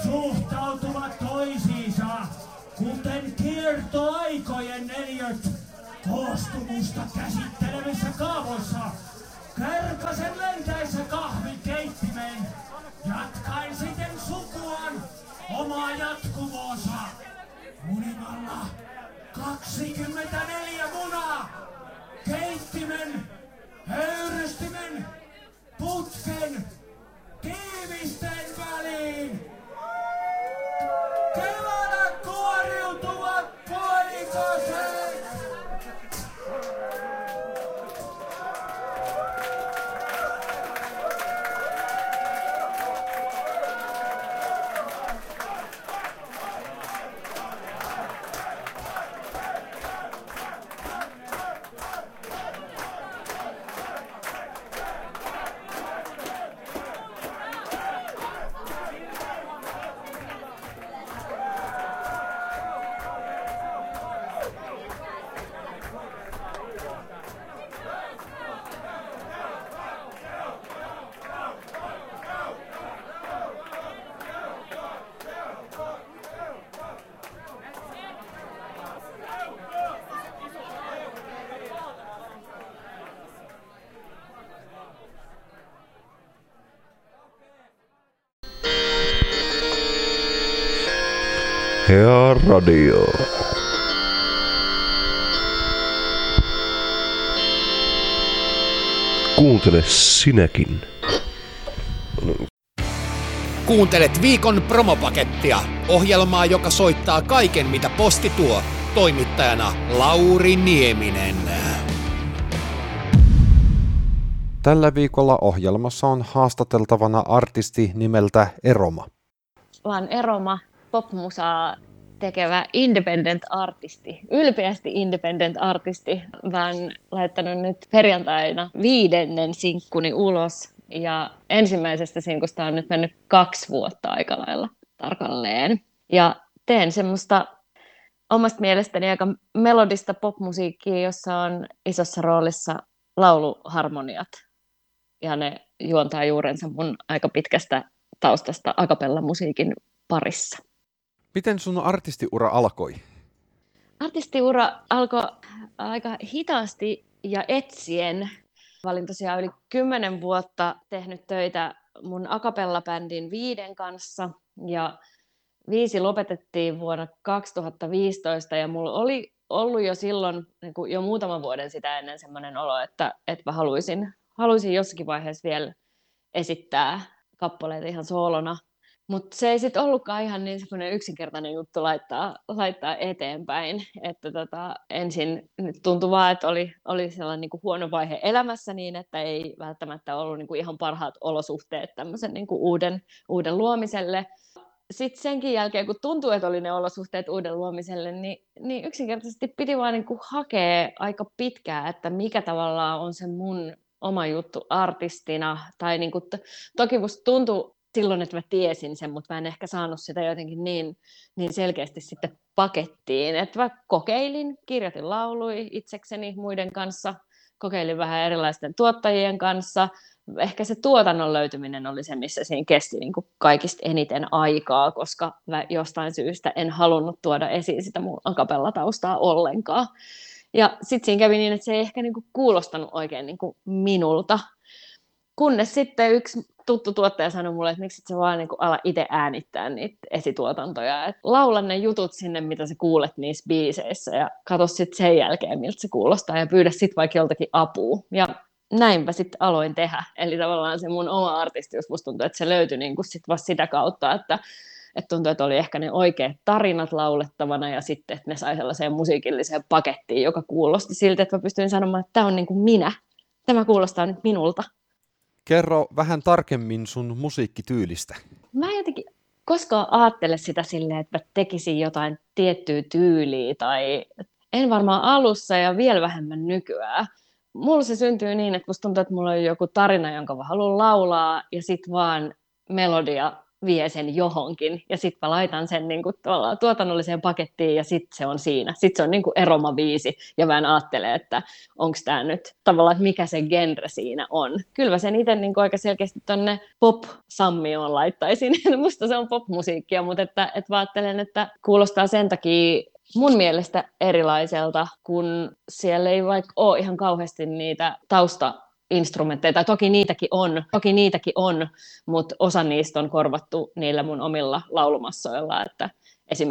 suhtautuvat toisiinsa, kuten kiertoaikojen eliöt koostumusta käsittelevissä kaavoissa. Kärpäsen lentäessä kahvikeittimen, jatkaen siten sukuaan omaa jatkumoonsa. Munimalla 24 munaa, keittimen, höyrystimen, putken, tiivisten väliin. Keväällä kuoriutuvat poikaset. Hea Radio. Kuuntele sinäkin. Kuuntelet viikon promopakettia, ohjelmaa, joka soittaa kaiken, mitä posti tuo. Toimittajana Lauri Nieminen. Tällä viikolla ohjelmassa on haastateltavana artisti nimeltä Eroma. Vaan Eroma, popmusaa tekevä independent artisti, ylpeästi independent artisti. Mä oon laittanut nyt perjantaina 5. sinkkuni ulos ja ensimmäisestä sinkusta on nyt mennyt 2 vuotta aika lailla tarkalleen. Ja teen semmoista omasta mielestäni aika melodista popmusiikkia, jossa on isossa roolissa lauluharmoniat. Ja ne juontaa juurensa mun aika pitkästä taustasta a cappella musiikin parissa. Miten sun artistiura alkoi? Artistiura alkoi aika hitaasti ja etsien. Olin tosiaan yli 10 vuotta tehnyt töitä mun a cappella-bändin 5 kanssa. Ja 5 lopetettiin vuonna 2015 ja mulla oli ollut jo silloin, niin kuin jo muutaman vuoden sitä ennen semmoinen olo, että mä haluaisin jossakin vaiheessa vielä esittää kappaleita ihan soolona. Mutta se ei sitten ollutkaan ihan niin semmoinen yksinkertainen juttu laittaa eteenpäin. Että ensin nyt tuntui vaan, että oli sellainen niin kuin huono vaihe elämässä niin, että ei välttämättä ollut niin kuin ihan parhaat olosuhteet tämmöisen niin kuin uuden luomiselle. Sitten senkin jälkeen, kun tuntui, että oli ne olosuhteet uuden luomiselle, niin yksinkertaisesti piti vaan niin kuin hakea aika pitkään, että mikä tavallaan on se mun oma juttu artistina. Tai niin kuin toki musta tuntui silloin, että mä tiesin sen, mutta mä en ehkä saanut sitä jotenkin niin selkeästi sitten pakettiin. Että mä kokeilin, kirjoitin lauluja itsekseni muiden kanssa, kokeilin vähän erilaisten tuottajien kanssa. Ehkä se tuotannon löytyminen oli se, missä siinä kesti niin kuin kaikista eniten aikaa, koska mä jostain syystä en halunnut tuoda esiin sitä mun a cappella-taustaa ollenkaan. Ja sitten siinä kävi niin, että se ei ehkä niin kuin kuulostanut oikein niin kuin minulta. Kunnes sitten yksi tuttu tuottaja sanoi mulle, että miksi et sä vaan niin kuin ala itse äänittää niitä esituotantoja. Et laula ne jutut sinne, mitä sä kuulet niissä biiseissä ja katso sitten sen jälkeen, miltä se kuulostaa ja pyydä sitten vaikka joltakin apua. Ja näinpä sitten aloin tehdä. Eli tavallaan se mun oma artistius musta tuntui, että se löytyi niin kuin sit vasta sitä kautta, että tuntui, että oli ehkä ne oikeat tarinat laulettavana ja sitten, että ne sai sellaiseen musiikilliseen pakettiin, joka kuulosti siltä, että mä pystyin sanomaan, että tämä on niin kuin minä. Tämä kuulostaa nyt minulta. Kerro vähän tarkemmin sun musiikkityylistä. Mä en jotenkin koskaan ajattele sitä silleen, että mä tekisin jotain tiettyä tyyliä tai en varmaan alussa ja vielä vähemmän nykyään. Mulla se syntyy niin, että musta tuntuu, että mulla on joku tarina, jonka mä haluan laulaa ja sit vaan melodia vie sen johonkin, ja sitten mä laitan sen niin kuin tuotannolliseen pakettiin, ja sitten se on siinä. Sitten se on niin kuin Eroma-biisi, ja mä en ajattele, että onko tämä nyt tavallaan, että mikä se genre siinä on. Kyllä mä sen itse niin kuin aika selkeästi tonne pop-sammioon laittaisin. Musta se on popmusiikkia, mutta että mä ajattelen, että kuulostaa sen takia mun mielestä erilaiselta, kun siellä ei vaikka ole ihan kauheasti niitä taustainstrumentteja, tai toki niitäkin on, mutta osa niistä on korvattu niillä mun omilla laulumassoilla, että